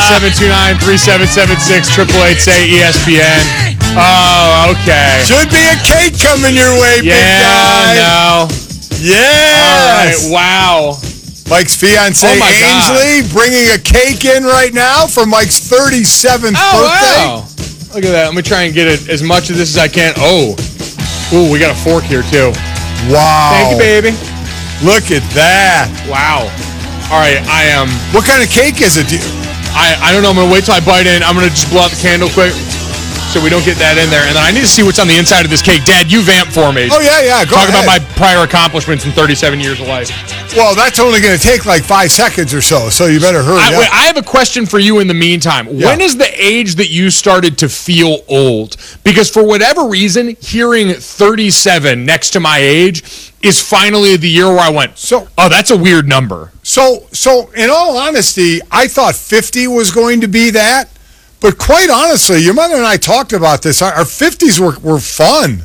729-3776, 888-SAY-ESPN. Oh, okay. Should be a cake coming your way, big guy. No. Yes. All right, wow. Mike's fiancée, Ainsley, bringing a cake in right now for Mike's 37th birthday. Wow. Look at that. Let me try and get it as much of this as I can. Oh. Ooh, we got a fork here, too. Wow. Thank you, baby. Look at that. Wow. All right, I am... What kind of cake is it? I don't know. I'm going to wait till I bite in. I'm going to just blow out the candle quick so we don't get that in there. And then I need to see what's on the inside of this cake. Dad, you vamp for me. Oh, yeah. Go ahead. Talk about my prior accomplishments in 37 years of life. Well, that's only going to take like 5 seconds or so you better hurry up. I have a question for you in the meantime. Yeah. When is the age that you started to feel old? Because for whatever reason, hearing 37 next to my age is finally the year where I went, that's a weird number. So in all honesty, I thought 50 was going to be that. But quite honestly, your mother and I talked about this. Our 50s were fun.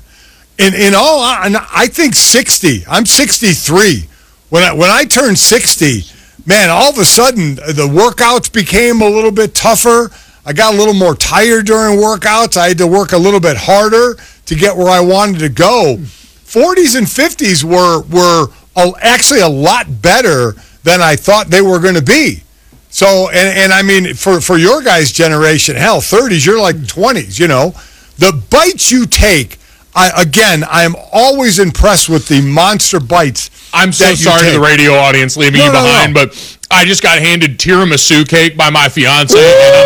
I think 60. I'm 63. When I turned 60, man, all of a sudden the workouts became a little bit tougher. I got a little more tired during workouts. I had to work a little bit harder to get where I wanted to go. 40s and 50s were actually a lot better than I thought they were going to be. So, and I mean, for your guys' generation, hell, 30s, you're like 20s, you know. The bites you take, I am always impressed with the monster bites. I'm so sorry to the radio audience leaving you behind, but I just got handed tiramisu cake by my fiance.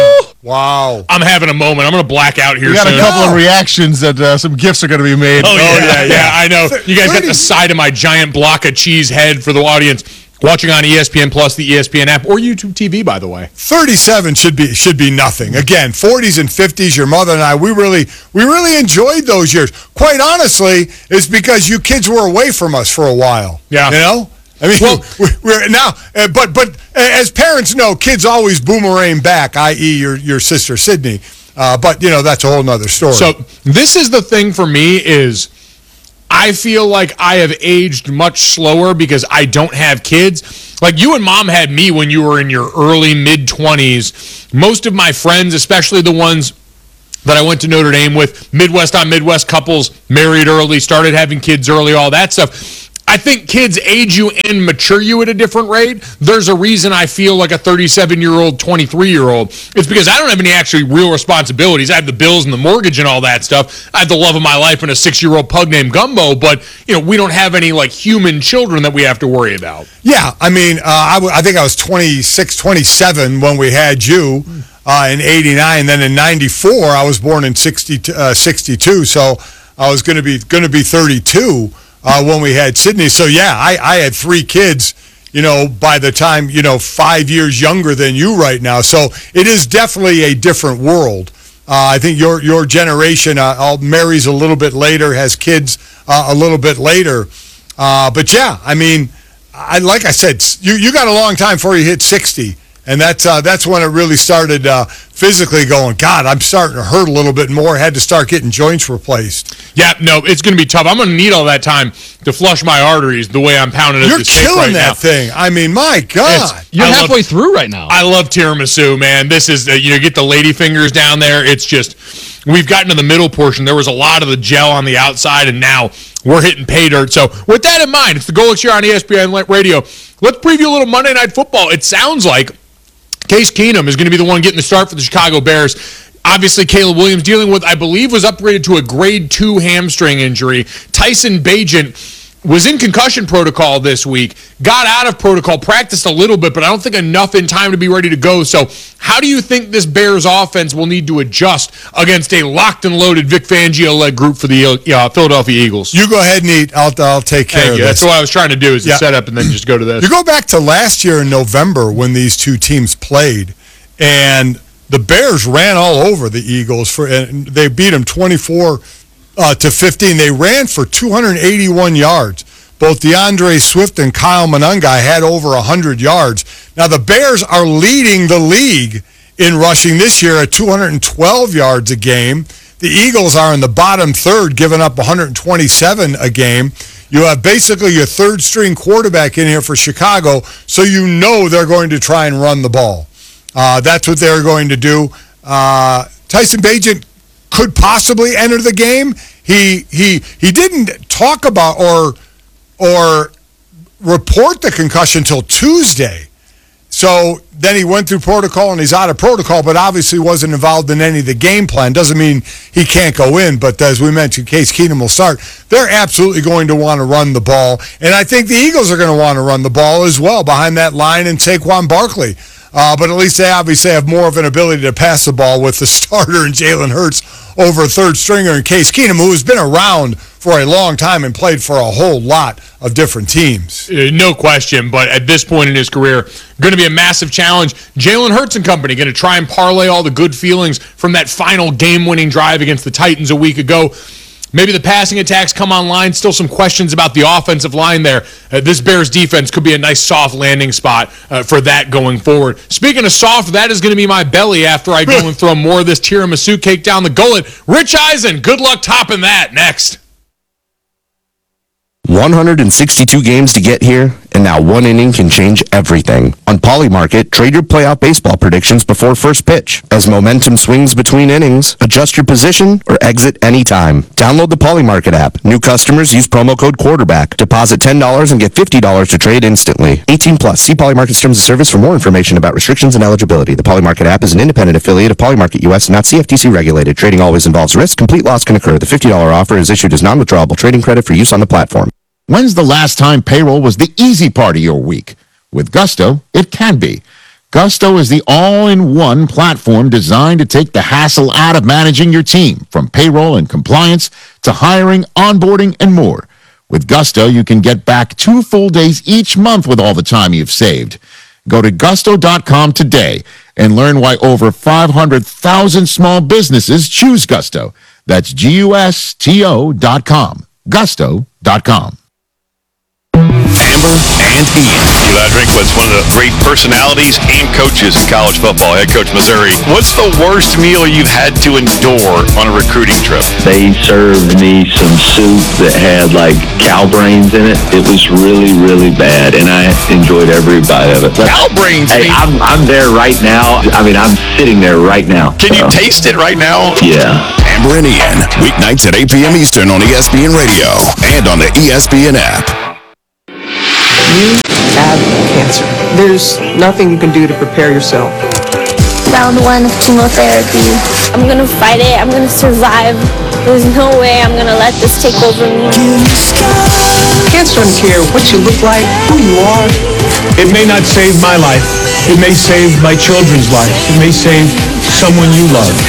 Wow. I'm having a moment. I'm going to black out here soon. We got a couple of reactions that some gifts are going to be made. Oh, yeah, I know. You guys got the side of my giant block of cheese head for the audience. Watching on ESPN Plus, the ESPN app, or YouTube TV, by the way. 37 should be nothing. Again, 40s and 50s, your mother and I, we really enjoyed those years. Quite honestly, it's because you kids were away from us for a while. Yeah. You know? I mean, we're now, but as parents know, kids always boomerang back, i.e. your sister, Sydney. But, you know, that's a whole nother story. So this is the thing for me is, I feel like I have aged much slower because I don't have kids. Like you and Mom had me when you were in your early, mid-20s. Most of my friends, especially the ones that I went to Notre Dame with, Midwest on Midwest couples, married early, started having kids early, all that stuff. I think kids age you and mature you at a different rate. There's a reason I feel like a 37-year-old, 23-year-old. It's because I don't have any actually real responsibilities. I have the bills and the mortgage and all that stuff. I have the love of my life and a 6-year-old pug named Gumbo, but you know we don't have any like human children that we have to worry about. Yeah, I mean, I think I was 26, 27 when we had you in 89. Then in 94, I was born in 62, so I was going to be 32. When we had Sydney. So, yeah, I had 3 kids, you know, by the time, 5 years younger than you right now. So it is definitely a different world. I think your generation marries a little bit later, has kids a little bit later. But, yeah, I mean, like I said, you got a long time before you hit 60. And that's when it really started physically going, God, I'm starting to hurt a little bit more. Had to start getting joints replaced. Yeah, no, it's going to be tough. I'm going to need all that time to flush my arteries the way I'm pounding it. You're killing that thing. I mean, my God. You're halfway through right now. I love tiramisu, man. This is, get the lady fingers down there. It's just, we've gotten to the middle portion. There was a lot of the gel on the outside, and now we're hitting pay dirt. So with that in mind, it's the Golic here on ESPN Radio. Let's preview a little Monday Night Football. It sounds like Case Keenum is going to be the one getting the start for the Chicago Bears. Obviously, Caleb Williams dealing with, I believe, was upgraded to a grade 2 hamstring injury. Tyson Bagent was in concussion protocol this week, got out of protocol, practiced a little bit, but I don't think enough in time to be ready to go. So how do you think this Bears offense will need to adjust against a locked and loaded Vic Fangio-led group for the Philadelphia Eagles? You go ahead, Nate. I'll take care of this. That's what I was trying to do is set up and then just go to this. You go back to last year in November when these two teams played, and the Bears ran all over the Eagles, and they beat them 24 to 15. They ran for 281 yards. Both DeAndre Swift and Kyle Monangai had over 100 yards. Now, the Bears are leading the league in rushing this year at 212 yards a game. The Eagles are in the bottom third, giving up 127 a game. You have basically your third-string quarterback in here for Chicago, so you know they're going to try and run the ball. That's what they're going to do. Tyson Bagent could possibly enter the game. He didn't talk about or report the concussion until Tuesday. So then he went through protocol and he's out of protocol, but obviously wasn't involved in any of the game plan. Doesn't mean he can't go in, but as we mentioned, Case Keenum will start. They're absolutely going to want to run the ball, and I think the Eagles are going to want to run the ball as well behind that line and Saquon Barkley. But at least they obviously have more of an ability to pass the ball with the starter and Jalen Hurts over a third stringer and Case Keenum, who has been around for a long time and played for a whole lot of different teams. No question, but at this point in his career, going to be a massive challenge. Jalen Hurts and company going to try and parlay all the good feelings from that final game-winning drive against the Titans a week ago. Maybe the passing attacks come online. Still some questions about the offensive line there. This Bears defense could be a nice soft landing spot for that going forward. Speaking of soft, that is going to be my belly after I go and throw more of this tiramisu cake down the gullet. Rich Eisen, good luck topping that. Next. 162 games to get here, and now one inning can change everything. On Polymarket, trade your playoff baseball predictions before first pitch. As momentum swings between innings, adjust your position or exit anytime. Download the Polymarket app. New customers use promo code QUARTERBACK. Deposit $10 and get $50 to trade instantly. 18 plus. See Polymarket's terms of service for more information about restrictions and eligibility. The Polymarket app is an independent affiliate of Polymarket US, not CFTC regulated. Trading always involves risk. Complete loss can occur. The $50 offer is issued as non-withdrawable trading credit for use on the platform. When's the last time payroll was the easy part of your week? With Gusto, it can be. Gusto is the all-in-one platform designed to take the hassle out of managing your team, from payroll and compliance to hiring, onboarding, and more. With Gusto, you can get back 2 full days each month with all the time you've saved. Go to gusto.com today and learn why over 500,000 small businesses choose Gusto. That's GUSTO.com. Gusto.com. Amber and Ian. Eli Drinkwitz, one of the great personalities and coaches in college football, head coach Missouri. What's the worst meal you've had to endure on a recruiting trip? They served me some soup that had like cow brains in it. It was really, really bad, and I enjoyed every bite of it. Cow brains? Hey, I'm there right now. I mean, I'm sitting there right now. Can you taste it right now? Yeah. Amber and Ian, weeknights at 8 p.m. Eastern on ESPN Radio and on the ESPN app. You have cancer. There's nothing you can do to prepare yourself. Round 1 of chemotherapy. I'm gonna fight it. I'm gonna survive. There's no way I'm gonna let this take over me. Cancer doesn't care what you look like, who you are. It may not save my life. It may save my children's life. It may save someone you love.